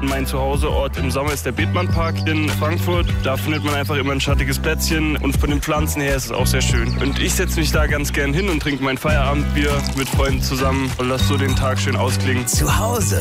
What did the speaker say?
Mein Zuhauseort im Sommer ist der Bethmannpark in Frankfurt. Da findet man einfach immer ein schattiges Plätzchen und von den Pflanzen her ist es auch sehr schön. Und ich setze mich da ganz gern hin und trinke mein Feierabendbier mit Freunden zusammen und lasse so den Tag schön ausklingen. Zu Hause